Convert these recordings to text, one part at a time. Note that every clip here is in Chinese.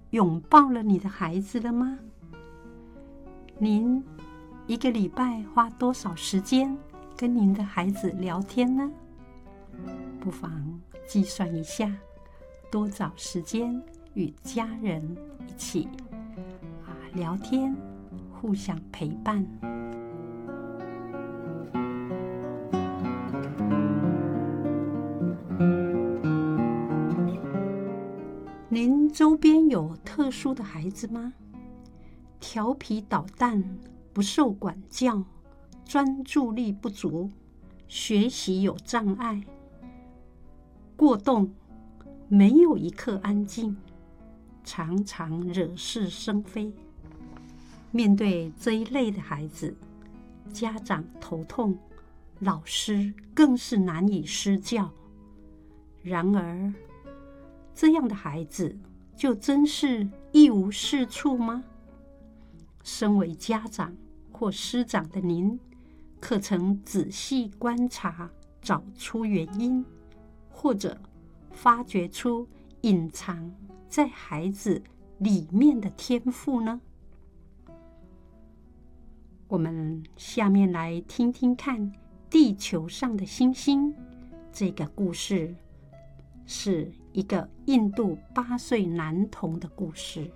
拥抱了你的孩子了吗？您一个礼拜花多少时间跟您的孩子聊天呢？不妨计算一下，多找时间与家人一起聊天，互相陪伴。您周边有特殊的孩子吗？调皮捣蛋，不受管教，专注力不足，学习有障碍，过动，没有一刻安静，常常惹是生非。面对这一类的孩子，家长头痛，老师更是难以施教。然而，这样的孩子就真是一无是处吗？身为家长或师长的您，可曾仔细观察，找出原因，或者发掘出隐藏在孩子里面的天赋呢？我们下面来听听看地球上的星星这个故事，是一个印度8岁男童的故事。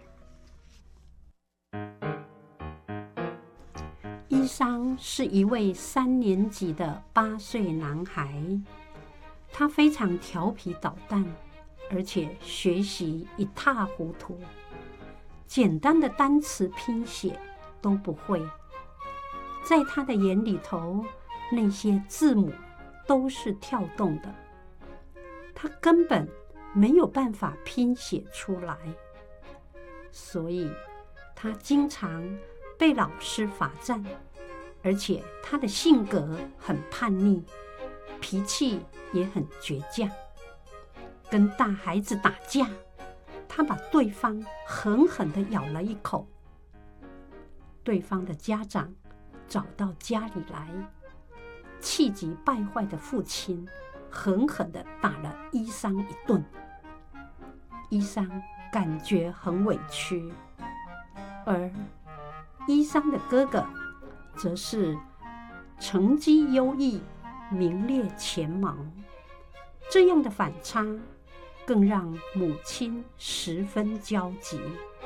伊桑是一位3年级的8岁男孩，他非常调皮捣蛋，而且学习一塌糊涂，简单的单词拼写都不会。在他的眼里头，那些字母都是跳动的，他根本没有办法拼写出来，所以他经常被老师罚站，而且他的性格很叛逆，脾气也很倔强。跟大孩子打架，他把对方狠狠地咬了一口。对方的家长找到家里来，气急败坏的父亲狠狠地打了伊桑一顿。伊桑感觉很委屈，而伊桑的哥哥则是成绩优异，名列前茅。这样的反差更让母亲十分焦急。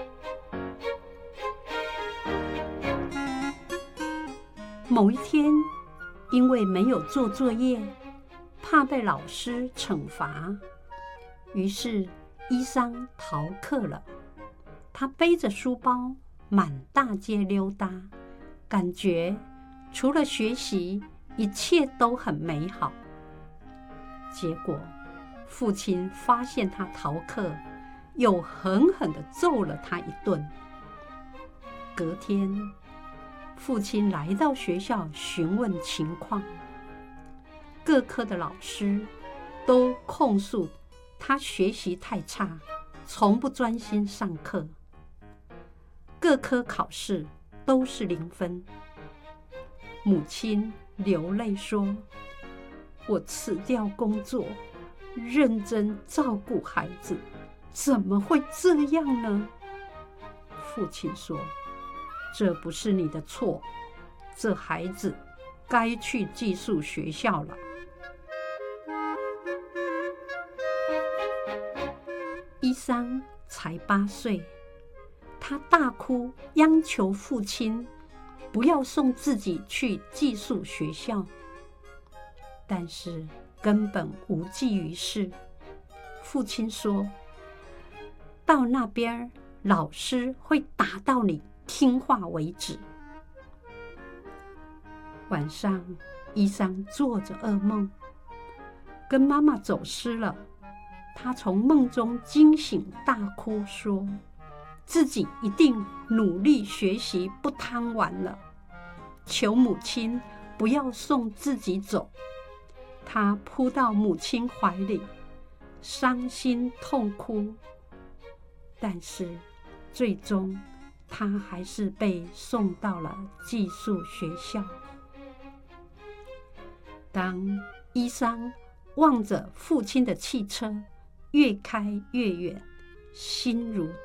某一天，因为没有做作业，怕被老师惩罚，于是伊桑逃课了。他背着书包满大街溜达，感觉除了学习，一切都很美好。结果父亲发现他逃课，又狠狠地揍了他一顿。隔天，父亲来到学校询问情况，各科的老师都控诉他学习太差，从不专心上课，各科考试都是0分。母亲流泪说：“我辞掉工作，认真照顾孩子，怎么会这样呢？”父亲说：“这不是你的错，这孩子该去寄宿学校了。”伊桑才8岁，他大哭央求父亲不要送自己去寄宿学校，但是根本无济于事。父亲说：“到那边老师会打到你听话为止。”晚上，伊桑做着噩梦，跟妈妈走失了。他从梦中惊醒，大哭说自己一定努力学习，不贪玩了，求母亲不要送自己走。他扑到母亲怀里，伤心痛哭，但是最终他还是被送到了寄宿学校。当伊桑望着父亲的汽车越开越远，心如